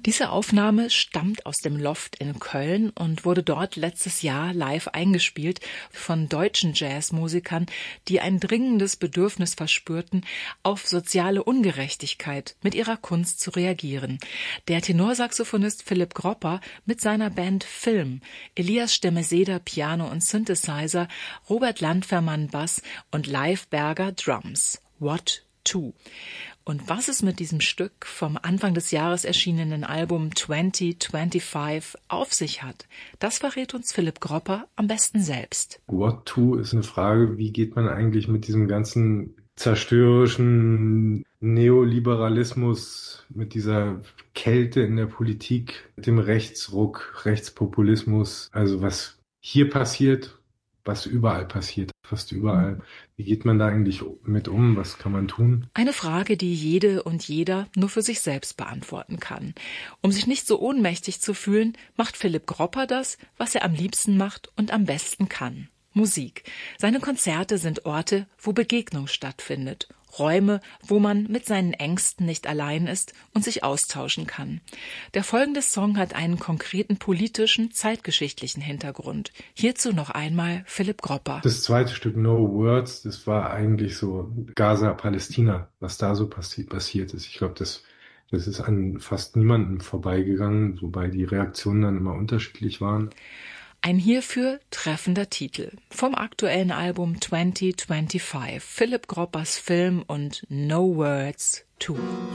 Diese Aufnahme stammt aus dem Loft in Köln und wurde dort letztes Jahr live eingespielt von deutschen Jazzmusikern, die ein dringendes Bedürfnis verspürten, auf soziale Ungerechtigkeit mit ihrer Kunst zu reagieren. Der Tenorsaxophonist Philipp Gropper mit seiner Band Film, Elias Stemeseder Piano und Synthesizer, Robert Landfermann Bass und Leif Berger Drums. What to? Und was es mit diesem Stück vom Anfang des Jahres erschienenen Album 2025 auf sich hat, das verrät uns Philipp Gropper am besten selbst. What to ist eine Frage, wie geht man eigentlich mit diesem ganzen zerstörerischen Neoliberalismus, mit dieser Kälte in der Politik, mit dem Rechtsruck, Rechtspopulismus, also was hier passiert, was überall passiert, fast überall. Wie geht man da eigentlich mit um? Was kann man tun? Eine Frage, die jede und jeder nur für sich selbst beantworten kann. Um sich nicht so ohnmächtig zu fühlen, macht Philipp Gropper das, was er am liebsten macht und am besten kann. Musik. Seine Konzerte sind Orte, wo Begegnung stattfindet. Räume, wo man mit seinen Ängsten nicht allein ist und sich austauschen kann. Der folgende Song hat einen konkreten politischen, zeitgeschichtlichen Hintergrund. Hierzu noch einmal Philipp Gropper. Das zweite Stück No Words, das war eigentlich so Gaza, Palästina, was da so passiert ist. Ich glaube, das ist an fast niemandem vorbeigegangen, wobei die Reaktionen dann immer unterschiedlich waren. Ein hierfür treffender Titel vom aktuellen Album 2025, Philipp Groppers Film und No Words to.